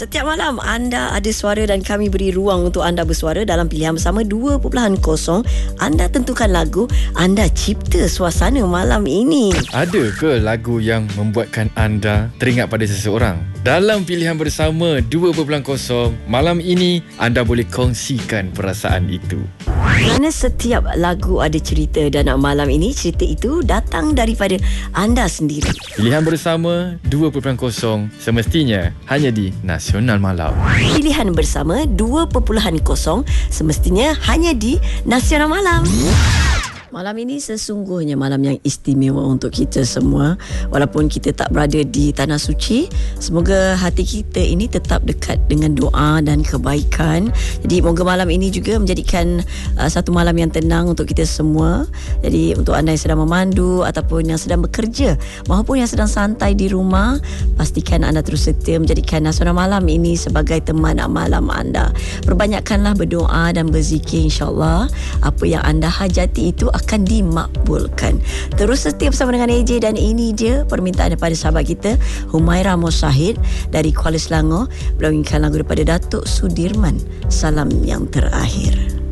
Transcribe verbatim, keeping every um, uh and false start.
Setiap malam anda ada suara dan kami beri ruang untuk anda bersuara dalam pilihan bersama dua titik kosong. Anda tentukan lagu, anda cipta suasana malam ini. Ada ke lagu yang membuatkan anda teringat pada seseorang? Dalam pilihan bersama dua titik kosong, malam ini anda boleh kongsikan perasaan itu. Kerana setiap lagu ada cerita dan malam ini cerita itu datang daripada anda sendiri. Pilihan bersama dua titik kosong semestinya hanya di Nasional Malam. Pilihan bersama dua titik kosong semestinya hanya di Nasional Malam. Malam ini sesungguhnya malam yang istimewa untuk kita semua. Walaupun kita tak berada di Tanah Suci, semoga hati kita ini tetap dekat dengan doa dan kebaikan. Jadi moga malam ini juga menjadikan uh, satu malam yang tenang untuk kita semua. Jadi untuk anda yang sedang memandu ataupun yang sedang bekerja maupun yang sedang santai di rumah, pastikan anda terus setia menjadikan Nasional Malam ini sebagai teman malam anda. Perbanyakkanlah berdoa dan berzikir, insya-Allah apa yang anda hajati itu akan dimakbulkan. Terus setia bersama dengan A J dan ini dia permintaan daripada sahabat kita Humaira Mosahid dari Kuala Selangor. Beliau inginkan lagu daripada Datuk Sudirman, Salam Yang Terakhir.